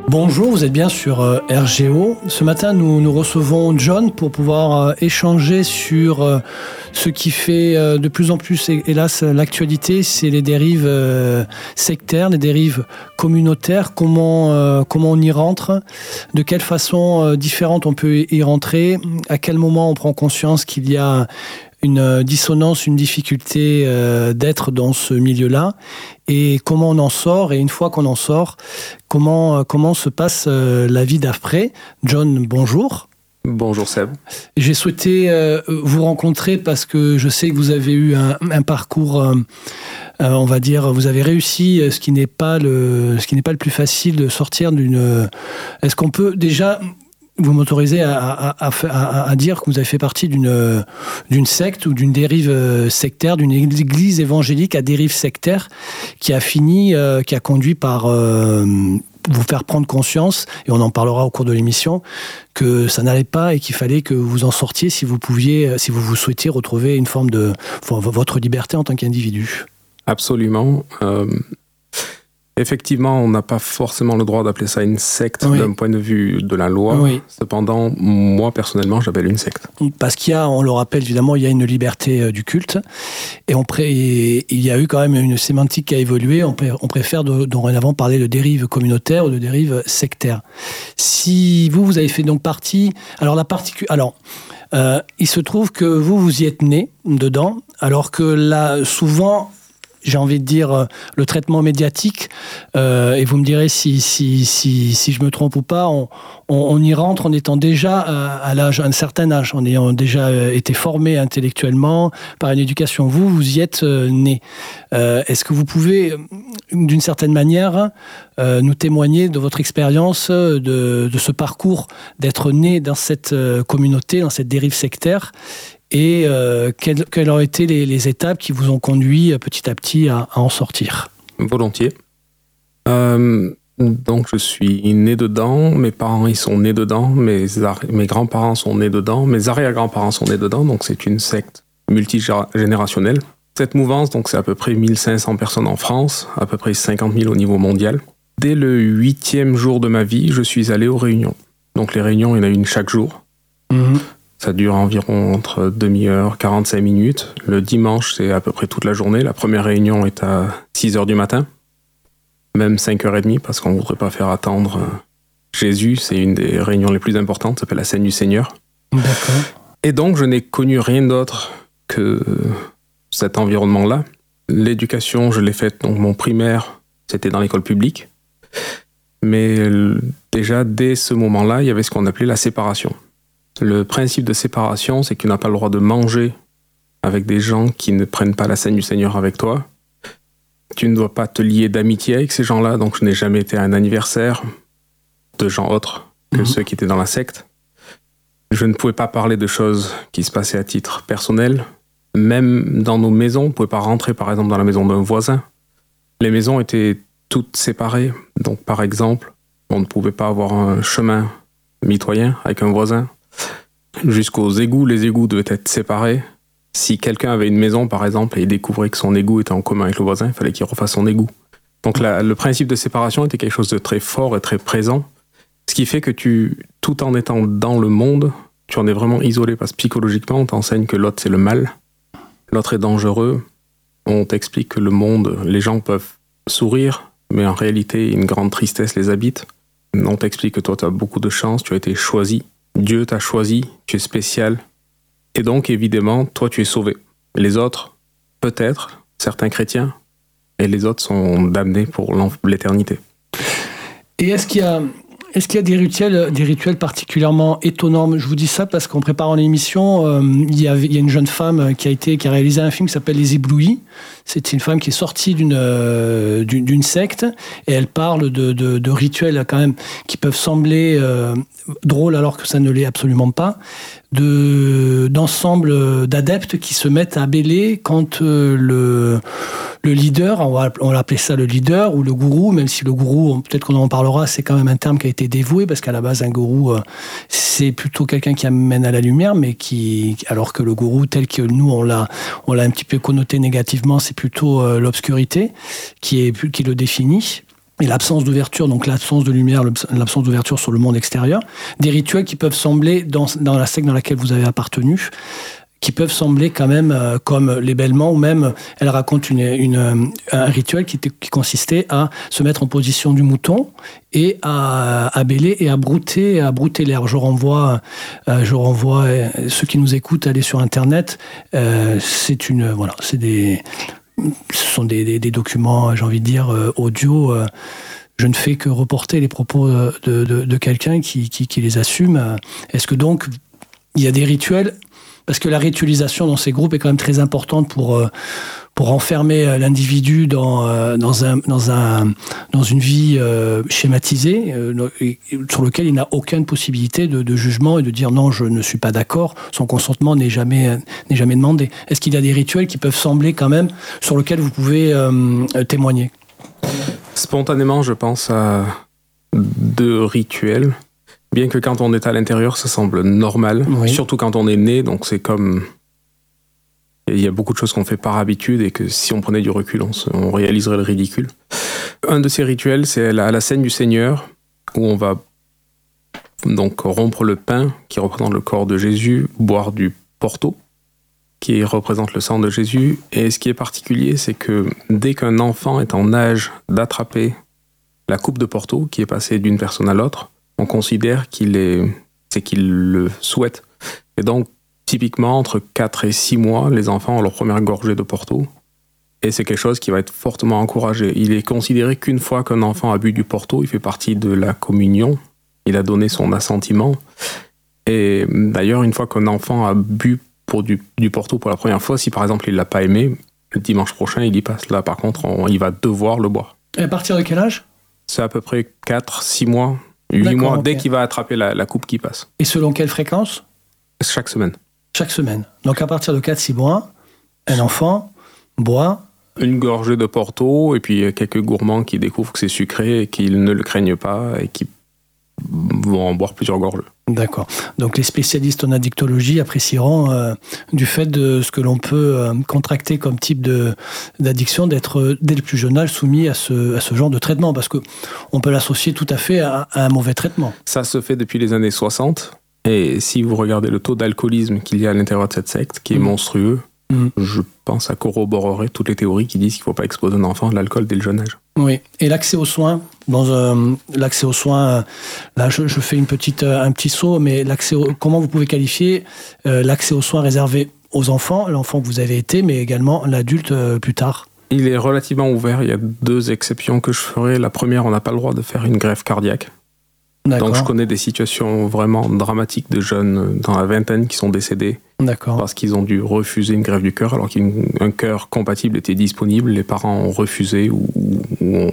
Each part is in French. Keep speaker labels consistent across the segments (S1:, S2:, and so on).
S1: Bonjour, vous êtes bien sur RGO. Ce matin, nous recevons John pour pouvoir échanger sur ce qui fait de plus en plus, hélas, l'actualité, c'est les dérives sectaires, les dérives communautaires, comment on y rentre, de quelle façon différente on peut y rentrer, à quel moment on prend conscience qu'il y a une dissonance, une difficulté d'être dans ce milieu-là, et comment on en sort, et une fois qu'on en sort, comment se passe la vie d'après. John, bonjour.
S2: Bonjour Seb.
S1: J'ai souhaité vous rencontrer parce que je sais que vous avez eu un parcours, on va dire, vous avez réussi, ce qui n'est pas le plus facile de sortir d'une... Est-ce qu'on peut déjà... Vous m'autorisez à dire que vous avez fait partie d'une secte ou d'une dérive sectaire, d'une église évangélique à dérive sectaire qui a conduit par vous faire prendre conscience, et on en parlera au cours de l'émission, que ça n'allait pas et qu'il fallait que vous en sortiez si vous souhaitiez retrouver une forme de votre liberté en tant qu'individu.
S2: Absolument. Effectivement, on n'a pas forcément le droit d'appeler ça une secte d'un point de vue de la loi. Oui. Cependant, moi, personnellement, j'appelle une secte.
S1: Parce on le rappelle évidemment, il y a une liberté du culte. Et il y a eu quand même une sémantique qui a évolué. On préfère dorénavant parler de dérive communautaire ou de dérive sectaire. Si vous avez fait donc partie... il se trouve que vous y êtes né dedans, alors que là, souvent... J'ai envie de dire le traitement médiatique, et vous me direz si je me trompe ou pas, on y rentre en étant déjà à un certain âge, en ayant déjà été formé intellectuellement par une éducation. Vous y êtes né. Est-ce que vous pouvez, d'une certaine manière, nous témoigner de votre expérience, de ce parcours d'être né dans cette communauté, dans cette dérive sectaire, et quelles ont été les étapes qui vous ont conduit petit à petit à en sortir?
S2: Volontiers. Donc je suis né dedans, mes parents ils sont nés dedans, mes grands-parents sont nés dedans, mes arrière-grands-parents sont nés dedans, donc c'est une secte multigénérationnelle. Cette mouvance, donc c'est à peu près 1500 personnes en France, à peu près 50 000 au niveau mondial. Dès le 8e jour de ma vie, je suis allé aux réunions. Donc les réunions, il y en a une chaque jour. Mmh. Ça dure environ entre demi-heure, 45 minutes. Le dimanche, c'est à peu près toute la journée. La première réunion est à 6h du matin, même 5h30, parce qu'on ne voudrait pas faire attendre Jésus. C'est une des réunions les plus importantes, ça s'appelle la Scène du Seigneur.
S1: D'accord.
S2: Et donc, je n'ai connu rien d'autre que cet environnement-là. L'éducation, je l'ai faite, donc mon primaire, c'était dans l'école publique. Mais déjà, dès ce moment-là, il y avait ce qu'on appelait la séparation. Le principe de séparation, c'est que tu n'as pas le droit de manger avec des gens qui ne prennent pas la scène du Seigneur avec toi. Tu ne dois pas te lier d'amitié avec ces gens-là, donc je n'ai jamais été à un anniversaire de gens autres que ceux qui étaient dans la secte. Je ne pouvais pas parler de choses qui se passaient à titre personnel. Même dans nos maisons, on ne pouvait pas rentrer par exemple dans la maison d'un voisin. Les maisons étaient toutes séparées, donc par exemple, on ne pouvait pas avoir un chemin mitoyen avec un voisin. Jusqu'aux égouts, les égouts devaient être séparés. Si quelqu'un avait une maison, par exemple, et il découvrait que son égout était en commun avec le voisin, il fallait qu'il refasse son égout. Donc le principe de séparation était quelque chose de très fort et très présent, ce qui fait que tout en étant dans le monde, tu en es vraiment isolé, parce que psychologiquement, on t'enseigne que l'autre, c'est le mal, l'autre est dangereux, on t'explique que le monde, les gens peuvent sourire, mais en réalité, une grande tristesse les habite. On t'explique que toi, tu as beaucoup de chance, tu as été choisi. Dieu t'a choisi, tu es spécial. Et donc, évidemment, toi, tu es sauvé. Les autres, peut-être, certains chrétiens, et les autres sont damnés pour l'éternité.
S1: Et est-ce qu'il y a des rituels particulièrement étonnants? Je vous dis ça parce qu'en préparant l'émission, il y a une jeune femme qui a réalisé un film qui s'appelle Les Éblouis. C'est une femme qui est sortie d'une secte, et elle parle de rituels quand même qui peuvent sembler drôles alors que ça ne l'est absolument pas, d'ensemble d'adeptes qui se mettent à bêler quand le leader, on va l'appeler ça le leader ou le gourou, même si le gourou, peut-être qu'on en parlera, c'est quand même un terme qui a été dévoué, parce qu'à la base un gourou c'est plutôt quelqu'un qui amène à la lumière, mais alors que le gourou tel que nous on l'a un petit peu connoté négativement, c'est plutôt l'obscurité qui le définit. et l'absence d'ouverture, donc l'absence de lumière, l'absence d'ouverture sur le monde extérieur, des rituels qui peuvent sembler, dans la secte dans laquelle vous avez appartenu, qui peuvent sembler quand même comme l'ébèlement, ou même elle raconte un rituel qui consistait à se mettre en position du mouton et à bêler et à brouter l'herbe. Je renvoie ceux qui nous écoutent à aller sur Internet. Ce sont des documents, j'ai envie de dire, audio. Je ne fais que reporter les propos de quelqu'un qui les assume. Est-ce que donc il y a des rituels? Parce que la ritualisation dans ces groupes est quand même très importante pour enfermer l'individu dans une vie schématisée, sur lequel il n'a aucune possibilité de jugement et de dire non, je ne suis pas d'accord, son consentement n'est jamais demandé. Est-ce qu'il y a des rituels qui peuvent sembler quand même, sur lesquels vous pouvez témoigner?
S2: Spontanément, je pense à 2 rituels. Bien que quand on est à l'intérieur, ça semble normal, oui. Surtout quand on est né, donc c'est comme... Il y a beaucoup de choses qu'on fait par habitude et que si on prenait du recul, on réaliserait le ridicule. Un de ces rituels, c'est à la scène du Seigneur, où on va donc rompre le pain qui représente le corps de Jésus, boire du porto qui représente le sang de Jésus. Et ce qui est particulier, c'est que dès qu'un enfant est en âge d'attraper la coupe de porto qui est passée d'une personne à l'autre, on considère qu'il le souhaite. Et donc, typiquement, entre 4 et 6 mois, les enfants ont leur première gorgée de porto. Et c'est quelque chose qui va être fortement encouragé. Il est considéré qu'une fois qu'un enfant a bu du porto, il fait partie de la communion. Il a donné son assentiment. Et d'ailleurs, une fois qu'un enfant a bu du porto pour la première fois, si par exemple il ne l'a pas aimé, le dimanche prochain, il y passe. Là, par contre, il va devoir le boire.
S1: Et à partir de quel âge? C'est
S2: à peu près 4, 6 mois. 8 mois, okay. Dès qu'il va attraper la coupe qui passe.
S1: Et selon quelle fréquence?
S2: Chaque semaine.
S1: Chaque semaine. Donc à partir de 4-6 mois, un enfant boit...
S2: Une gorgée de porto, et puis quelques gourmands qui découvrent que c'est sucré et qu'ils ne le craignent pas et qui vont en boire plusieurs gorgées.
S1: D'accord. Donc les spécialistes en addictologie apprécieront du fait de ce que l'on peut contracter comme type d'addiction, d'être dès le plus jeune âge soumis à ce genre de traitement, parce qu'on peut l'associer tout à fait à un mauvais traitement.
S2: Ça se fait depuis les années 60, et si vous regardez le taux d'alcoolisme qu'il y a à l'intérieur de cette secte, qui est monstrueux, je pense que ça corroborerait toutes les théories qui disent qu'il ne faut pas exposer un enfant à l'alcool dès le jeune âge.
S1: Oui, et l'accès aux soins, l'accès aux soins, là je fais un petit saut, mais comment vous pouvez qualifier l'accès aux soins réservé aux enfants, l'enfant que vous avez été, mais également l'adulte plus tard? Il
S2: est relativement ouvert, il y a 2 exceptions que je ferai. La première, on n'a pas le droit de faire une greffe cardiaque. D'accord. Donc je connais des situations vraiment dramatiques de jeunes dans la vingtaine qui sont décédés. D'accord. Parce qu'ils ont dû refuser une greffe du cœur alors qu'un cœur compatible était disponible. Les parents ont refusé ou ont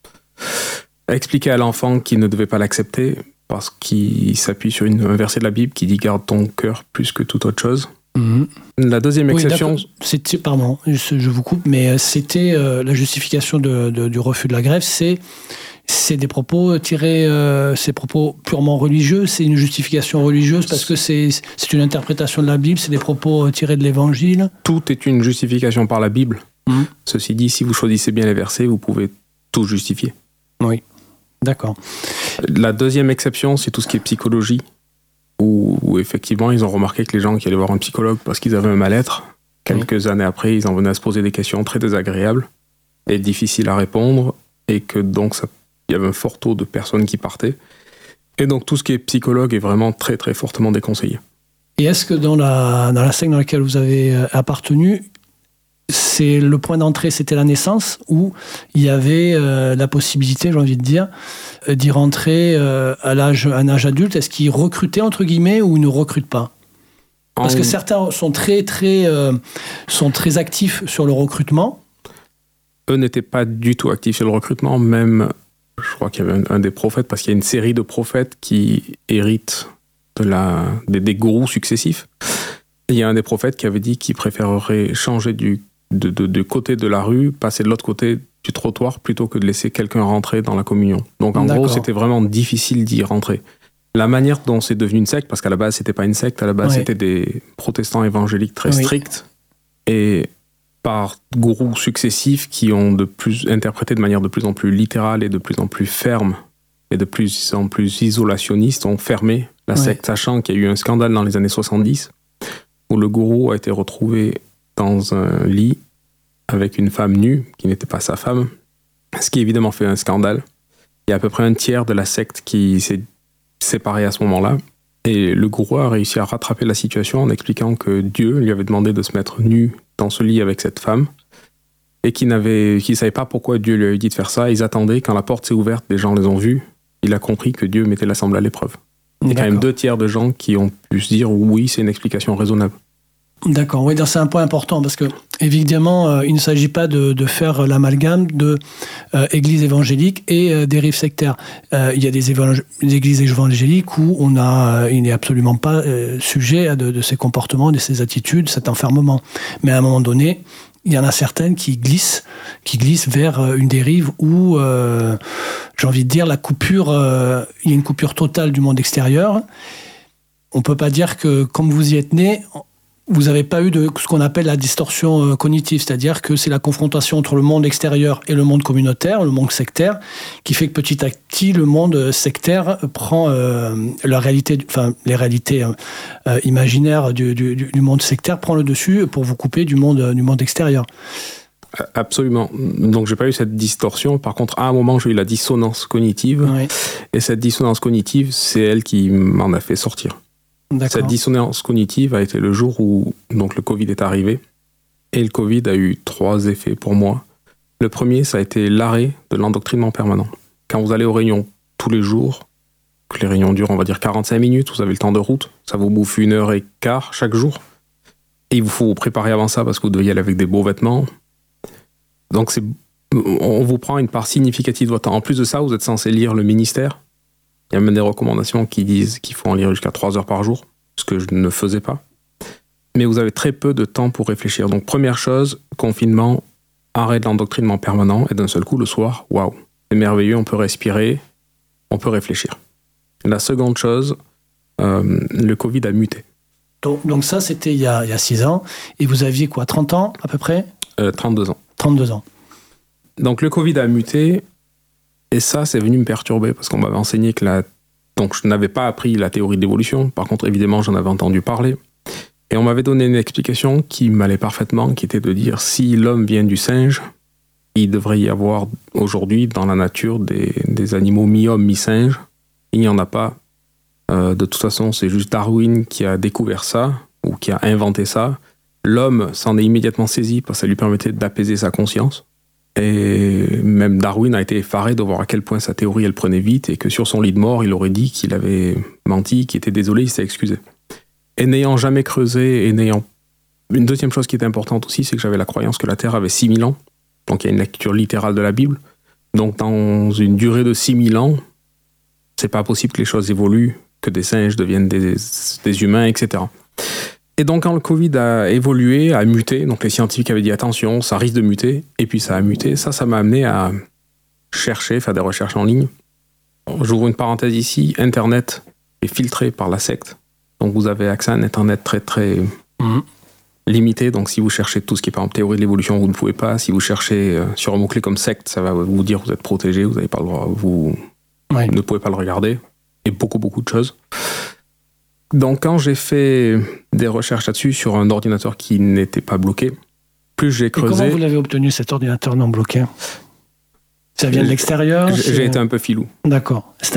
S2: expliqué à l'enfant qu'il ne devait pas l'accepter parce qu'il s'appuie sur un verset de la Bible qui dit « Garde ton cœur plus que toute autre chose ». La deuxième exception...
S1: Oui, pardon, je vous coupe, mais c'était la justification du refus de la greffe, c'est des propos tirés, ces propos purement religieux, c'est une justification religieuse parce que c'est une interprétation de la Bible, c'est des propos tirés de l'Évangile.
S2: Tout est une justification par la Bible. Ceci dit, si vous choisissez bien les versets, vous pouvez tout justifier.
S1: Oui, d'accord.
S2: La deuxième exception, c'est tout ce qui est psychologie, où effectivement, ils ont remarqué que les gens qui allaient voir un psychologue parce qu'ils avaient un mal-être, quelques années après, ils en venaient à se poser des questions très désagréables et difficiles à répondre, et que donc il y avait un fort taux de personnes qui partaient. Et donc tout ce qui est psychologue est vraiment très très fortement déconseillé.
S1: Et est-ce que dans la secte dans laquelle vous avez appartenu, c'est le point d'entrée, c'était la naissance, ou il y avait la possibilité, j'ai envie de dire, d'y rentrer à un âge adulte? Est-ce qu'ils recrutaient, entre guillemets, ou ils ne recrutent pas? Parce que certains sont sont très actifs sur le recrutement.
S2: Eux n'étaient pas du tout actifs sur le recrutement, même, je crois qu'il y avait un des prophètes, parce qu'il y a une série de prophètes qui héritent des gourous successifs. Et il y a un des prophètes qui avait dit qu'il préférerait changer du côté de la rue, passer de l'autre côté du trottoir, plutôt que de laisser quelqu'un rentrer dans la communion. Donc en gros, c'était vraiment difficile d'y rentrer. La manière dont c'est devenu une secte, parce qu'à la base, c'était pas une secte, à la base, c'était des protestants évangéliques très stricts. Et par gourous successifs qui ont interprété de manière de plus en plus littérale et de plus en plus ferme et de plus en plus isolationniste, ont fermé la secte, sachant qu'il y a eu un scandale dans les années 70 où le gourou a été retrouvé dans un lit avec une femme nue qui n'était pas sa femme, ce qui évidemment fait un scandale. Il y a à peu près un tiers de la secte qui s'est séparé à ce moment-là. Et le gourou a réussi à rattraper la situation en expliquant que Dieu lui avait demandé de se mettre nu dans ce lit avec cette femme et qu'il ne savait pas pourquoi Dieu lui avait dit de faire ça. Ils attendaient, quand la porte s'est ouverte, des gens les ont vus. Il a compris que Dieu mettait l'assemblée à l'épreuve. Il y a quand même 2 tiers de gens qui ont pu se dire oui, c'est une explication raisonnable.
S1: D'accord, oui, c'est un point important parce que, évidemment, il ne s'agit pas de faire l'amalgame de églises évangéliques et dérives sectaires. Il y a des églises évangéliques où il n'est absolument pas sujet à de ces comportements, de ces attitudes, cet enfermement. Mais à un moment donné, il y en a certaines qui glissent vers une dérive où, j'ai envie de dire, il y a une coupure totale du monde extérieur. On ne peut pas dire que, comme vous y êtes né, vous n'avez pas eu de ce qu'on appelle la distorsion cognitive, c'est-à-dire que c'est la confrontation entre le monde extérieur et le monde communautaire, le monde sectaire, qui fait que petit à petit, le monde sectaire prend les réalités imaginaires du monde sectaire prend le dessus pour vous couper du monde extérieur.
S2: Absolument. Donc, j'ai pas eu cette distorsion. Par contre, à un moment, j'ai eu la dissonance cognitive. Oui. Et cette dissonance cognitive, c'est elle qui m'en a fait sortir. D'accord. Cette dissonance cognitive a été le jour où donc, le Covid est arrivé. Et le Covid a eu 3 effets pour moi. Le premier, ça a été l'arrêt de l'endoctrinement permanent. Quand vous allez aux réunions tous les jours, que les réunions durent, on va dire, 45 minutes, vous avez le temps de route, ça vous bouffe 1h15 chaque jour. Et il faut vous préparer avant ça parce que vous devez y aller avec des beaux vêtements. Donc, on vous prend une part significative de votre temps. En plus de ça, vous êtes censé lire le ministère. Il y a même des recommandations qui disent qu'il faut en lire jusqu'à 3 heures par jour, ce que je ne faisais pas. Mais vous avez très peu de temps pour réfléchir. Donc, première chose, confinement, arrêt de l'endoctrinement permanent, et d'un seul coup, le soir, waouh, c'est merveilleux, on peut respirer, on peut réfléchir. La seconde chose, le Covid a muté.
S1: Donc ça, c'était il y a 6 ans, et vous aviez quoi, 30 ans à peu près ?
S2: 32 ans.
S1: 32 ans.
S2: Donc le Covid a muté, et ça, c'est venu me perturber, parce qu'on m'avait enseigné donc je n'avais pas appris la théorie de l'évolution, par contre, évidemment, j'en avais entendu parler, et on m'avait donné une explication qui m'allait parfaitement, qui était de dire, si l'homme vient du singe, il devrait y avoir aujourd'hui dans la nature des animaux mi-homme, mi-singe. Il n'y en a pas. De toute façon, c'est juste Darwin qui a découvert ça, ou qui a inventé ça. L'homme s'en est immédiatement saisi parce que ça lui permettait d'apaiser sa conscience. Et même Darwin a été effaré de voir à quel point sa théorie, elle prenait vite, et que sur son lit de mort, il aurait dit qu'il avait menti, qu'il était désolé, il s'est excusé. Et n'ayant jamais creusé, une deuxième chose qui était importante aussi, c'est que j'avais la croyance que la Terre avait 6000 ans. Donc il y a une lecture littérale de la Bible. Donc dans une durée de 6000 ans, c'est pas possible que les choses évoluent, que des singes deviennent des humains, etc. Et donc quand le Covid a évolué, a muté, donc les scientifiques avaient dit attention, ça risque de muter, et puis ça a muté, ça m'a amené à chercher, faire des recherches en ligne. J'ouvre une parenthèse ici, Internet est filtré par la secte, donc vous avez accès à un Internet très très limité, donc si vous cherchez tout ce qui est par exemple théorie de l'évolution, vous ne pouvez pas. Si vous cherchez sur un mot-clé comme secte, ça va vous dire que vous êtes protégé, vous n'avez pas le droit, vous ne pouvez pas le regarder, et beaucoup de choses. Donc quand j'ai fait des recherches là-dessus sur un ordinateur qui n'était pas bloqué, plus j'ai creusé...
S1: Et comment vous l'avez obtenu, cet ordinateur non bloqué ? Ça vient de l'extérieur ?
S2: J'ai été un peu filou.
S1: D'accord, c'est-à-dire ?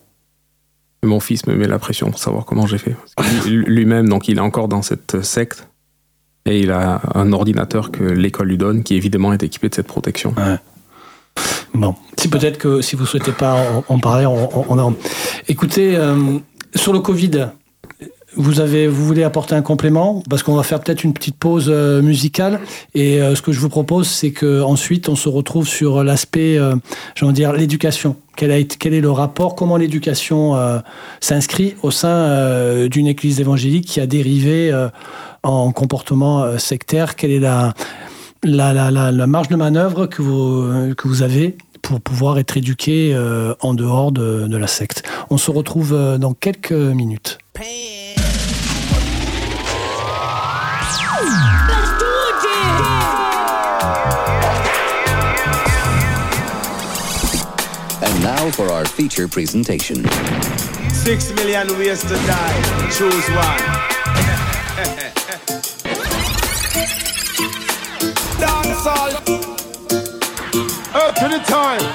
S2: Mon fils me met la pression pour savoir comment j'ai fait. Parce que lui-même, donc, il est encore dans cette secte, et il a un ordinateur que l'école lui donne, qui évidemment est équipé de cette protection.
S1: Ouais. Bon, peut-être que si vous ne souhaitez pas en parler, on en... Écoutez, sur le Covid, vous voulez apporter un complément, parce qu'on va faire peut-être une petite pause musicale, et ce que je vous propose, c'est qu'ensuite on se retrouve sur l'aspect, l'éducation. Quel est le rapport, comment l'éducation s'inscrit au sein d'une église évangélique qui a dérivé en comportement sectaire. Quelle est la marge de manœuvre que vous avez pour pouvoir être éduqué en dehors de la secte. On se retrouve dans quelques minutes.
S3: Let's do it, Now for our feature presentation.
S4: 6 million ways to die. Choose one. Dance all. Up to the time.